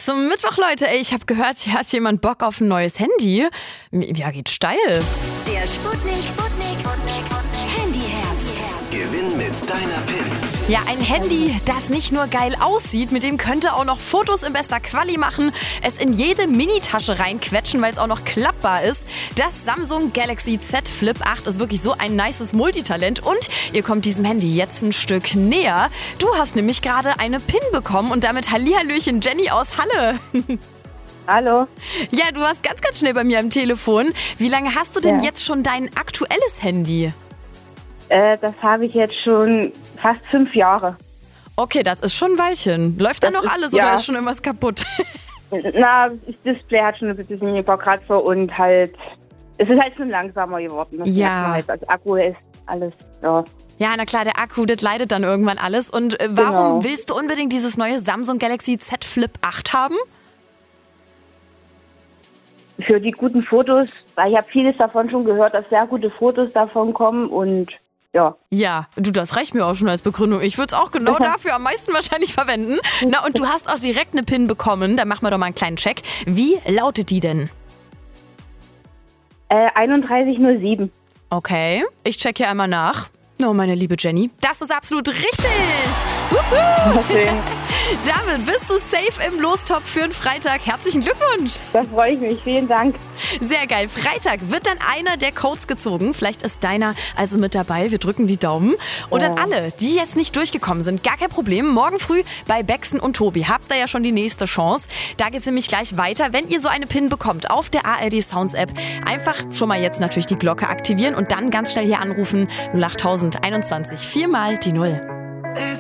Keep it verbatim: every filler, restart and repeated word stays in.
zum Mittwoch, Leute. Ey, ich habe gehört, hier hat jemand Bock auf ein neues Handy. Ja, geht steil. Der Sputnik, Sputnik, Handyherbst. Gewinn mit deiner P I N. Ja, ein Handy, das nicht nur geil aussieht, mit dem könnt ihr auch noch Fotos in bester Quali machen, es in jede Minitasche reinquetschen, weil es auch noch klappbar ist. Das Samsung Galaxy Z Flip acht ist wirklich so ein nices Multitalent und ihr kommt diesem Handy jetzt ein Stück näher. Du hast nämlich gerade eine P I N bekommen und damit Hallihallöchen Jenny aus Halle. Hallo. Ja, du warst ganz, ganz schnell bei mir am Telefon. Wie lange hast du denn Ja. jetzt schon dein aktuelles Handy? Äh, das habe ich jetzt schon fast fünf Jahre. Okay, das ist schon ein Weilchen. Läuft da Das noch ist- alles ja. oder ist schon irgendwas kaputt? Na, das Display hat schon ein bisschen ein paar Kratzer und halt, es ist halt schon langsamer geworden. Das Ja. merkt man halt. Das Akku ist alles, ja. Ja, na klar, der Akku, das leidet dann irgendwann alles. Und äh, warum Genau. willst du unbedingt dieses neue Samsung Galaxy Z Flip acht haben? Für die guten Fotos, weil ich habe vieles davon schon gehört, dass sehr gute Fotos davon kommen und ja. Ja, du, das reicht mir auch schon als Begründung. Ich würde es auch genau dafür am meisten wahrscheinlich verwenden. Na, und du hast auch direkt eine P I N bekommen. Da machen wir doch mal einen kleinen Check. Wie lautet die denn? Äh, einunddreißig null sieben. Okay, ich check hier einmal nach. Oh, meine liebe Jenny, das ist absolut richtig. Wuhu. Schön. Damit bist du safe im Lostopf für einen Freitag. Herzlichen Glückwunsch. Da freue ich mich. Vielen Dank. Sehr geil. Freitag wird dann einer der Codes gezogen. Vielleicht ist deiner also mit dabei. Wir drücken die Daumen. Und an Ja. alle, die jetzt nicht durchgekommen sind, gar kein Problem. Morgen früh bei Bexen und Tobi habt ihr ja schon die nächste Chance. Da geht es nämlich gleich weiter. Wenn ihr so eine P I N bekommt auf der A R D Sounds App, einfach schon mal jetzt natürlich die Glocke aktivieren und dann ganz schnell hier anrufen. null acht tausend einundzwanzig, viermal die Null.